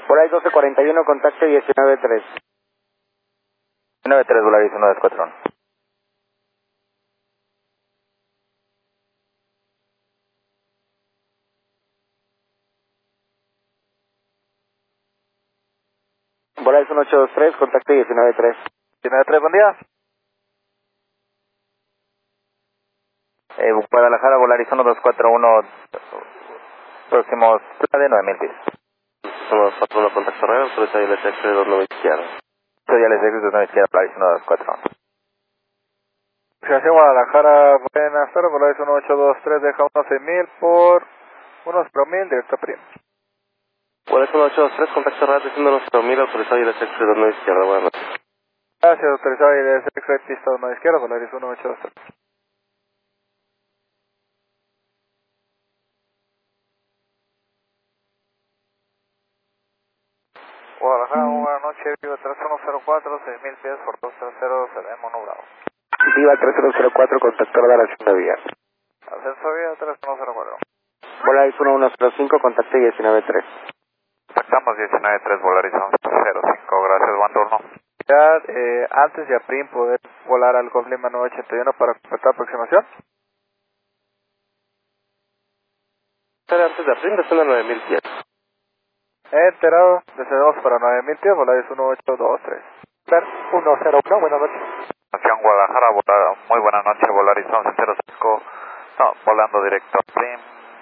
Por ahí 1241, contacto 193. 93, Volaris 124. Volaris 1823, contacto 193. 193, buen día. Guadalajara, Volaris 1241, próximos de 9000 pies. 141, contacto real, autorizado ILSX de 29 izquierda. Soy ILSX de 29 izquierda, Volaris 1241. Fijación Guadalajara, buenas tardes, Volaris 1823, deja unos 6000 por unos 4000, directo a Prim. Volaris 1823, contacto real, diciendo unos 4000, autorizado ILSX de 29 izquierda, buenas noches. Gracias, autorizado ILSX, red pista 1 izquierda, Volaris 1823. Guadalajara, buenas noches, Viva 3104, 6000 pies por 230, seremos no Bravo. Viva 3004, contacto de la de vía. Ascenso vía 3104. Volaris 1105, contacto 193. Contactamos 193, Volaris 1105, gracias, buen turno. Antes de APRIM poder volar al Golf Lima 981 para completar aproximación. Antes de APRIM, desciende a 9000 pies. He enterado, desde 2 para 9000 pies, Volaris 1823. 101, buenas noches. Nación Guadalajara, muy buena noche, Volaris 1105, no, volando directo a Prim,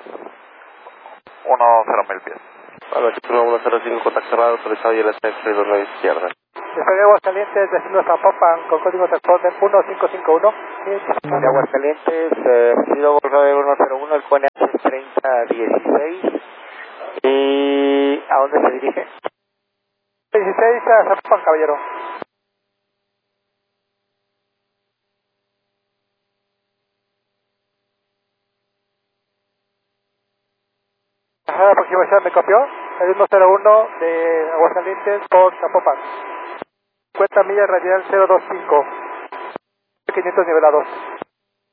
10,000 pies. Volaris 1105, contacto real, autorizado ILSX de 29 izquierda. Desde Aguascalientes, destino Zapopan, con código transporte 1551. De Aguascalientes, recibido Golf 101, el QNH 3016. ¿Y a dónde se dirige? 16 a Zapopan, caballero. Ajá, aproximación, ¿me copió? El 101 de Aguascalientes por Zapopan. 50 millas radial 025. 500 nivelados.